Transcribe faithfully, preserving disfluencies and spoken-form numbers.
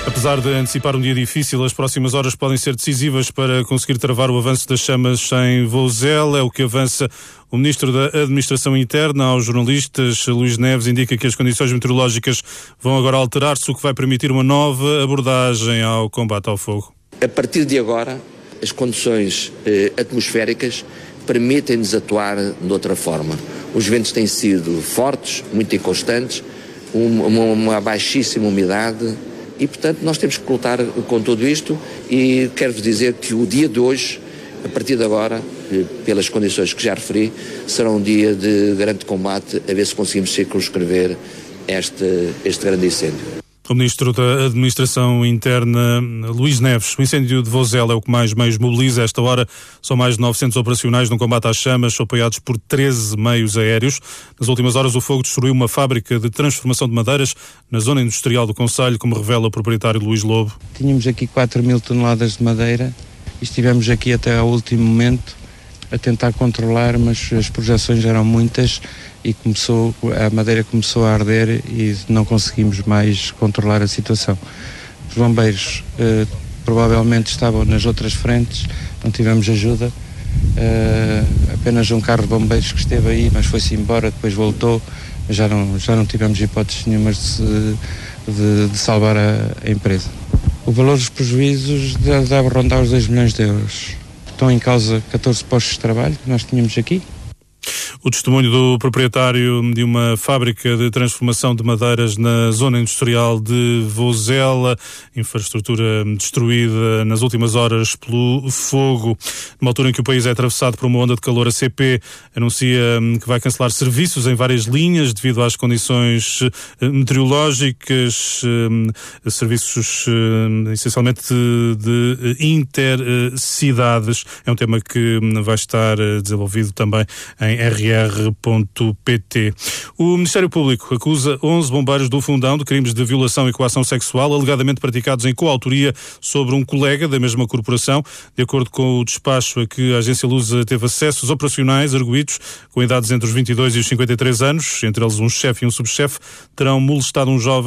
Apesar de antecipar um dia difícil, as próximas horas podem ser decisivas para conseguir travar o avanço das chamas em Vozela. É o que avança o Ministro da Administração Interna aos jornalistas. Luís Neves indica que as condições meteorológicas vão agora alterar-se, o que vai permitir uma nova abordagem ao combate ao fogo. A partir de agora, as condições eh, atmosféricas permitem-nos atuar de outra forma. Os ventos têm sido fortes, muito inconstantes, uma, uma, uma baixíssima umidade e, portanto, nós temos que lutar com tudo isto e quero-vos dizer que o dia de hoje, a partir de agora, pelas condições que já referi, será um dia de grande combate a ver se conseguimos circunscrever este, este grande incêndio. O Ministro da Administração Interna, Luís Neves. O incêndio de Vozela é o que mais meios mobiliza. A esta hora são mais de novecentos operacionais no combate às chamas, apoiados por treze meios aéreos. Nas últimas horas, o fogo destruiu uma fábrica de transformação de madeiras na zona industrial do concelho, como revela o proprietário Luís Lobo. Tínhamos aqui quatro mil toneladas de madeira e estivemos aqui até ao último momento a tentar controlar, mas as projeções eram muitas e começou, a madeira começou a arder e não conseguimos mais controlar a situação. Os bombeiros eh, provavelmente estavam nas outras frentes, não tivemos ajuda, eh, apenas um carro de bombeiros que esteve aí, mas foi-se embora, depois voltou, já não, já não tivemos hipóteses nenhumas de, de, de salvar a, a empresa. O valor dos prejuízos deve rondar os dois milhões de euros. Estão em causa catorze postos de trabalho que nós tínhamos aqui. O testemunho do proprietário de uma fábrica de transformação de madeiras na zona industrial de Vozela, infraestrutura destruída nas últimas horas pelo fogo. Numa altura em que o país é atravessado por uma onda de calor, a C P anuncia que vai cancelar serviços em várias linhas devido às condições meteorológicas, serviços essencialmente de intercidades. É um tema que vai estar desenvolvido também em r r ponto p t. O Ministério Público acusa onze bombeiros do Fundão de crimes de violação e coação sexual, alegadamente praticados em coautoria sobre um colega da mesma corporação. De acordo com o despacho a que a agência Lusa teve acesso, os operacionais arguidos, com idades entre os vinte e dois e os cinquenta e três anos, entre eles um chefe e um subchefe, terão molestado um jovem